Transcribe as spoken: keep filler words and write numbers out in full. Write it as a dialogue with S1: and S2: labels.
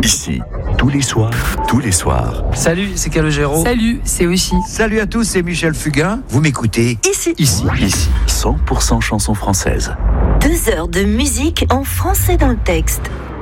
S1: Ici, tous les soirs, tous les soirs.
S2: Salut, c'est Calogero.
S3: Salut, c'est Oshi.
S4: Salut à tous, c'est Michel Fugain. Vous m'écoutez
S3: Ici.
S2: Ici.
S1: Ici, cent pour cent chansons françaises.
S5: Deux heures de musique en français dans le texte.